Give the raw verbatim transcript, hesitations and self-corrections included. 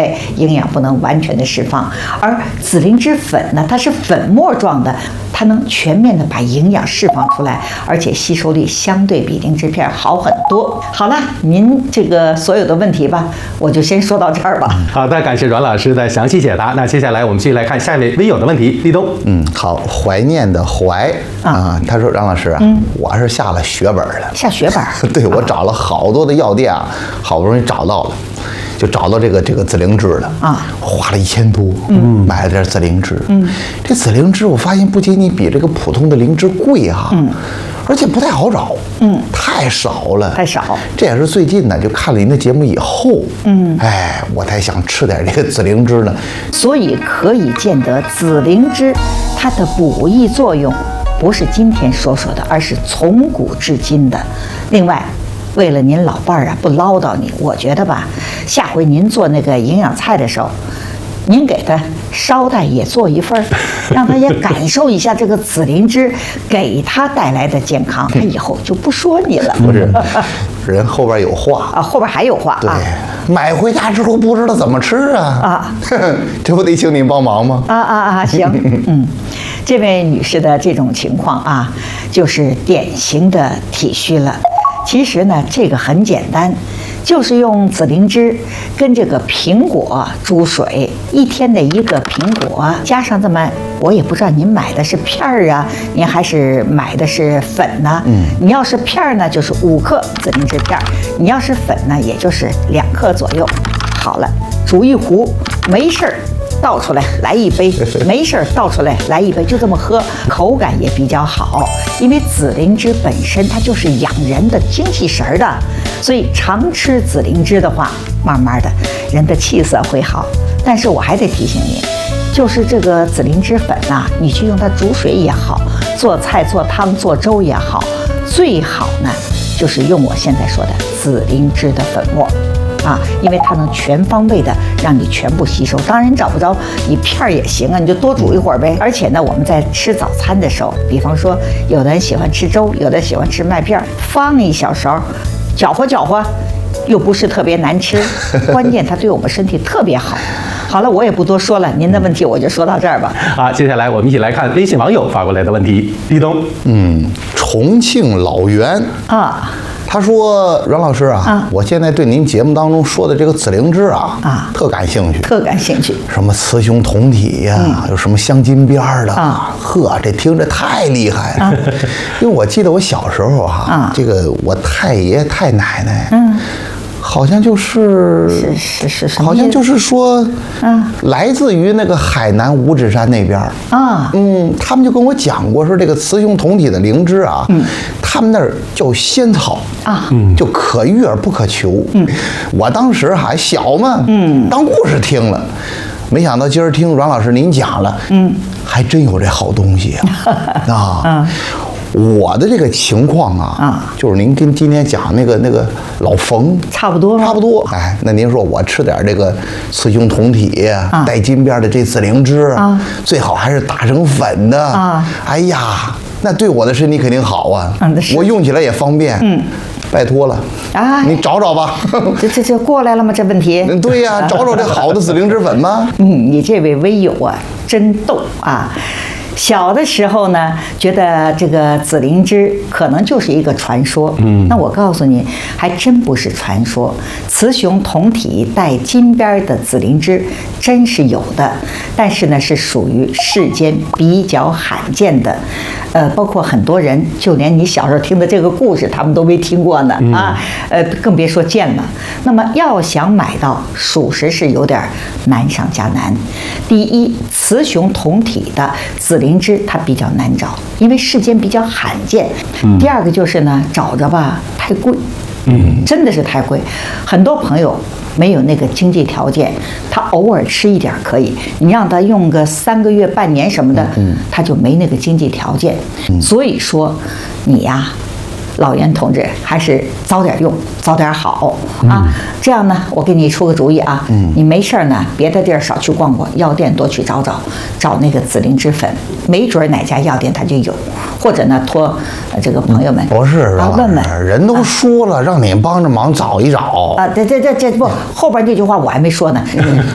为营养不能完全的释放。而紫灵芝粉呢，它是粉末状的，它能全面的把营养释放出来，而且吸收力相对比灵芝片好很多。好了，您这个所有的问题吧，我就先说到这儿吧。 好的，感谢阮老师的详细解答。那接下来我们继续来看下一位微友的问题，立冬。 嗯，好，怀念的怀啊，啊他说阮老师啊，嗯、我是下了血本了， 下血本， 对我找了好多的药店啊，好不容易找到了。就找到这个这个紫灵芝了啊，花了一千多，嗯，买了点紫灵芝，嗯，这紫灵芝我发现不仅仅比这个普通的灵芝贵哈，嗯，而且不太好找，嗯，太少了， 太少。 这也是最近呢，就看了您的节目以后，嗯，哎，我才想吃点这个紫灵芝呢。 所以可以见得紫灵芝它的补益作用不是今天说说的，而是从古至今的。另外，为了您老伴儿啊不唠叨你，我觉得吧，下回您做那个营养菜的时候，您给他捎带也做一份，让他也感受一下这个紫灵芝给他带来的健康，他以后就不说你了。 不是，人后边有话啊，后边还有话啊。 对，买回家之后不知道怎么吃啊啊，这不得请您帮忙吗？ 啊啊啊，行，嗯，这位女士的这种情况啊，就是典型的体虚了。其实呢，这个很简单，就是用紫灵芝跟这个苹果煮水，一天的一个苹果，加上这么，我也不知道您买的是片儿啊，您还是买的是粉呢？嗯，你要是片儿呢，就是五克紫灵芝片儿；你要是粉呢，也就是两克左右。好了，煮一壶，没事儿。倒出来来一杯，没事儿倒出来来一杯，就这么喝，口感也比较好。因为紫灵芝本身它就是养人的精气神儿的，所以常吃紫灵芝的话，慢慢的人的气色会好。但是我还得提醒您，就是这个紫灵芝粉呐、啊，你去用它煮水也好，做菜做汤做粥也好，最好呢就是用我现在说的紫灵芝的粉末。啊，因为它能全方位的让你全部吸收。当然你找不着，你片儿也行啊，你就多煮一会儿呗。而且呢，我们在吃早餐的时候，比方说，有的人喜欢吃粥，有的喜欢吃麦片，放一小勺，搅和搅和，又不是特别难吃，关键它对我们身体特别好。好了，我也不多说了，您的问题我就说到这儿吧。 好，接下来我们一起来看微信网友发过来的问题。立冬， 嗯，重庆老袁啊。 他说：“阮老师啊，啊我现在对您节目当中说的这个紫灵芝啊，啊，特感兴趣， 特感兴趣。 什么雌雄同体呀、啊，嗯、有什么镶金边的啊？呵，这听着太厉害了。啊、因为我记得我小时候哈、啊，啊、这个我太爷太奶奶，嗯。”好像就是是是是， 好像就是说，嗯，来自于那个海南五指山那边啊，嗯，他们就跟我讲过，说这个雌雄同体的灵芝啊，嗯，他们那儿叫仙草啊，嗯，就可遇而不可求，嗯，我当时还小嘛，嗯，当故事听了，没想到今儿听阮老师您讲了，嗯，还真有这好东西啊，啊，嗯。我的这个情况啊，啊，就是您跟今天讲那个那个老冯差不多， 差不多。哎，那您说我吃点这个雌雄同体、啊、带金边的这紫灵芝啊，最好还是打成粉的啊。哎呀，那对我的身体肯定好啊，嗯、我用起来也方便。嗯。拜托了啊！你找找吧。 这这这过来了吗？这问题？ 对呀、啊，找找这好的紫灵芝粉吗？ 嗯，你这位微友啊，真逗啊！小的时候呢，觉得这个紫灵芝可能就是一个传说。嗯，那我告诉你，还真不是传说。雌雄同体带金边的紫灵芝真是有的，但是呢，是属于世间比较罕见的。呃，包括很多人，就连你小时候听的这个故事，他们都没听过呢啊。呃，更别说见了。那么要想买到，属实是有点难上加难。第一，雌雄同体的紫灵灵芝它比较难找，因为世间比较罕见。嗯、第二个就是呢，找着吧太贵，嗯，真的是太贵。很多朋友没有那个经济条件，他偶尔吃一点可以，你让他用个三个月、半年什么的，嗯，他就没那个经济条件。嗯、所以说，你呀。老袁同志，还是早点用，早点好啊！嗯、这样呢，我给你出个主意啊，嗯、你没事儿呢，别的地儿少去逛逛，药店多去找找，找那个紫灵芝粉，没准哪家药店它就有，或者呢，托这个朋友们不是啊问问， 人都说了，啊、让你帮着忙找一找啊！这这这这不后边这句话我还没说呢，